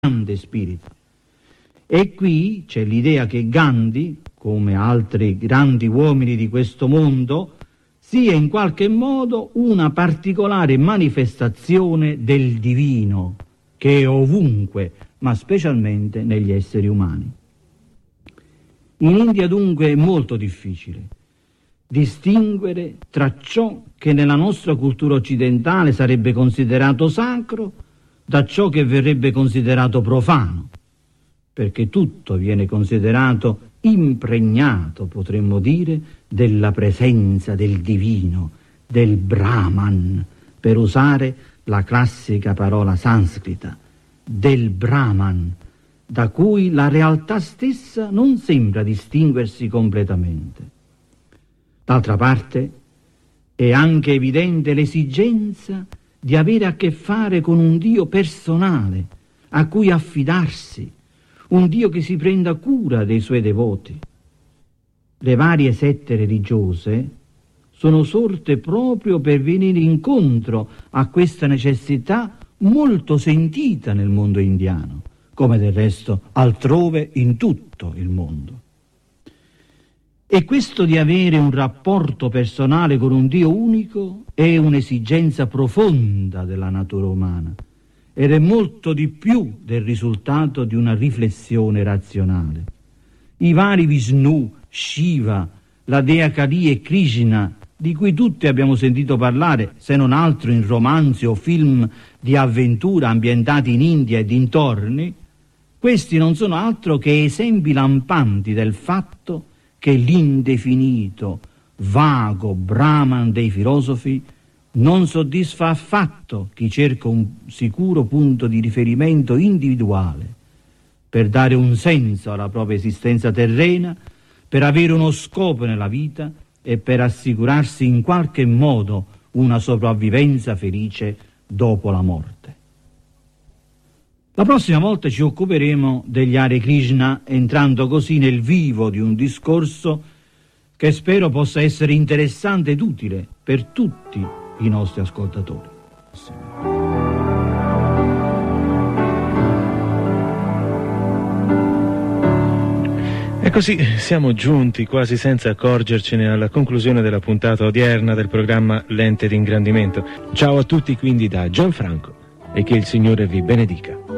grande spirito. E qui c'è l'idea che Gandhi, come altri grandi uomini di questo mondo, sia in qualche modo una particolare manifestazione del divino, che è ovunque, ma specialmente negli esseri umani. In India dunque è molto difficile distinguere tra ciò che nella nostra cultura occidentale sarebbe considerato sacro da ciò che verrebbe considerato profano, perché tutto viene considerato impregnato, potremmo dire, della presenza del divino, del Brahman, per usare la classica parola sanscrita, del Brahman, da cui la realtà stessa non sembra distinguersi completamente. D'altra parte, è anche evidente l'esigenza di avere a che fare con un Dio personale, a cui affidarsi, un Dio che si prenda cura dei suoi devoti. Le varie sette religiose sono sorte proprio per venire incontro a questa necessità molto sentita nel mondo indiano, come del resto altrove in tutto il mondo. E questo di avere un rapporto personale con un Dio unico è un'esigenza profonda della natura umana ed è molto di più del risultato di una riflessione razionale. I vari Vishnu, Shiva, la dea Kali e Krishna, di cui tutti abbiamo sentito parlare, se non altro in romanzi o film di avventura ambientati in India e dintorni, questi non sono altro che esempi lampanti del fatto che l'indefinito, vago Brahman dei filosofi non soddisfa affatto chi cerca un sicuro punto di riferimento individuale per dare un senso alla propria esistenza terrena, per avere uno scopo nella vita e per assicurarsi in qualche modo una sopravvivenza felice dopo la morte. La prossima volta ci occuperemo degli Hare Krishna, entrando così nel vivo di un discorso che spero possa essere interessante ed utile per tutti i nostri ascoltatori. E così siamo giunti quasi senza accorgercene alla conclusione della puntata odierna del programma Lente di Ingrandimento. Ciao a tutti quindi da Gianfranco e che il Signore vi benedica.